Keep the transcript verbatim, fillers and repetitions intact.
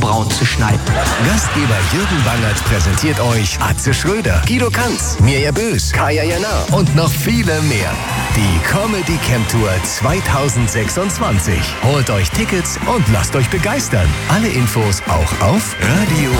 braun zu schneiden. Gastgeber Jürgen Bangert präsentiert euch Atze Schröder, Guido Kanz, Mirja Bös, Kaya Jana und noch viele mehr. Die Comedy Camp Tour zweitausendsechsundzwanzig. Holt euch Tickets und lasst euch begeistern. Alle Infos auch auf radio